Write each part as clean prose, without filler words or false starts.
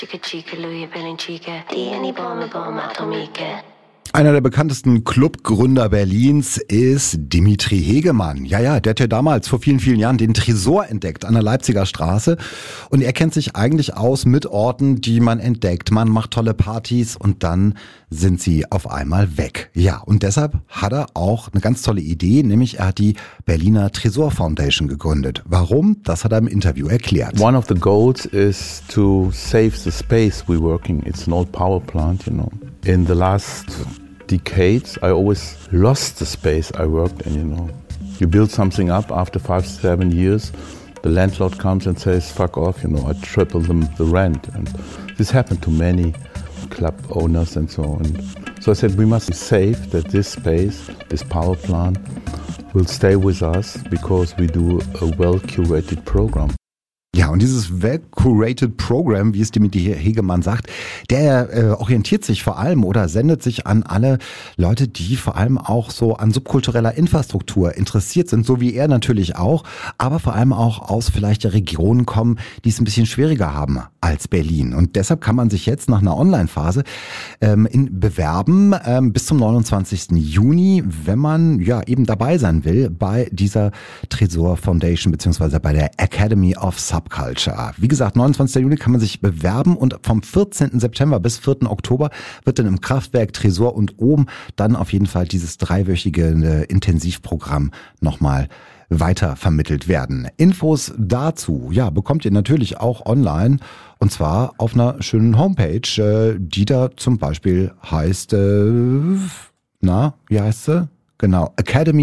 Einer der bekanntesten Clubgründer Berlins ist Dimitri Hegemann. Ja, der hat ja damals vor vielen, vielen Jahren den Tresor entdeckt an der Leipziger Straße. Und er kennt sich eigentlich aus mit Orten, die man entdeckt. Man macht tolle Partys und dann sind sie auf einmal weg. Ja, und deshalb hat er auch eine ganz tolle Idee, nämlich er hat die Berliner Tresor Foundation gegründet. Warum? Das hat er im Interview erklärt. One of the goals is to save the space we're working. It's an old power plant, you know. In the last decades, I always lost the space I worked in, you know. You build something up after 5-7 years, the landlord comes and says, fuck off, you know, I triple the rent. And this happened to many club owners and so on. So I said, we must be safe that this space, this power plant, will stay with us because we do a well-curated program. Ja, und dieses well-curated Program, wie es Dimitri Hegemann sagt, der orientiert sich vor allem oder sendet sich an alle Leute, die vor allem auch so an subkultureller Infrastruktur interessiert sind, so wie er natürlich auch, aber vor allem auch aus vielleicht der Regionen kommen, die es ein bisschen schwieriger haben als Berlin. Und deshalb kann man sich jetzt nach einer Online-Phase bewerben bis zum 29. Juni, wenn man ja eben dabei sein will bei dieser Tresor Foundation beziehungsweise bei der Academy of Subculture. Wie gesagt, 29. Juni kann man sich bewerben und vom 14. September bis 4. Oktober wird dann im Kraftwerk Tresor und oben dann auf jeden Fall dieses 3-wöchige Intensivprogramm nochmal weiter vermittelt werden. Infos dazu, ja, bekommt ihr natürlich auch online und zwar auf einer schönen Homepage, die da zum Beispiel heißt, wie heißt sie? Genau,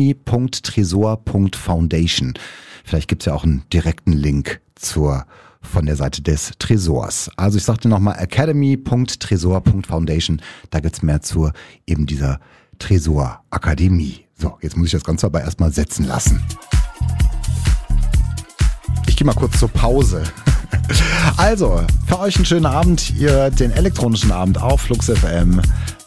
academy.tresor.foundation. Vielleicht gibt's ja auch einen direkten Link von der Seite des Tresors. Also ich sagte nochmal academy.tresor.foundation. Da gibt's mehr zu eben dieser Tresor Akademie. So, jetzt muss ich das Ganze aber erstmal setzen lassen. Ich gehe mal kurz zur Pause. Also, für euch einen schönen Abend. Ihr hört den elektronischen Abend auf Flux FM